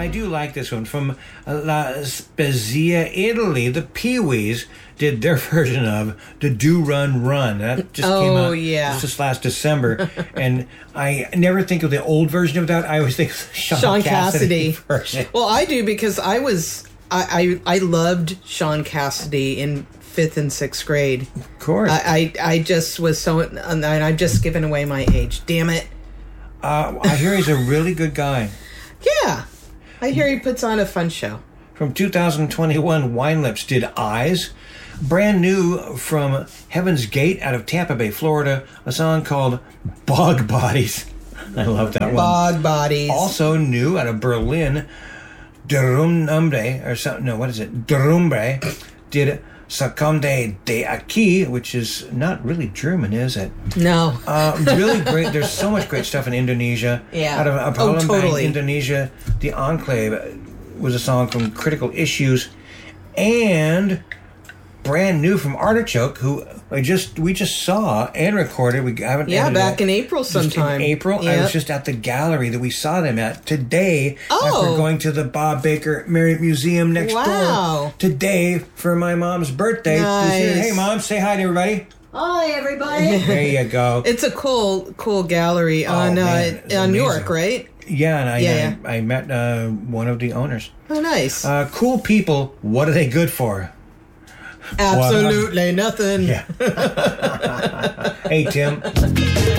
I do like this one. From La Spezia, Italy, the Pee-wees did their version of the Do Run Run. That just came out just last December. And I never think of the old version of that. I always think of the Sean Cassidy version. Well, I do because I loved Sean Cassidy in 5th and 6th grade. Of course. I just was so... And I've just given away my age. Damn it. I hear he's a really good guy. Yeah. I hear he puts on a fun show. From 2021, Wine Lips did Eyes. Brand new from Heaven's Gate out of Tampa Bay, Florida, a song called Bog Bodies. I love that one. Bog Bodies. Also new out of Berlin, Derumbre, or something, no, what is it? Derumbre did Sacomde de Aquí, which is not really German, is it? No. Really great. There's so much great stuff in Indonesia. Yeah. Out of Palembang, totally. Indonesia, The Enclave was a song from Critical Issues. And brand new from Artichoke, who we just saw and recorded. We haven't. Back in April sometime. In April, Yep. I was just at the gallery that we saw them at today. After going to the Bob Baker Marriott Museum next door today for my mom's birthday. Nice. Hey, Mom, say hi to everybody. Hi, everybody. There you go. It's a cool gallery on York, right? Yeah, and I met one of the owners. Oh, nice. Cool people. What are they good for? Absolutely nothing. Yeah. Hey, Tim.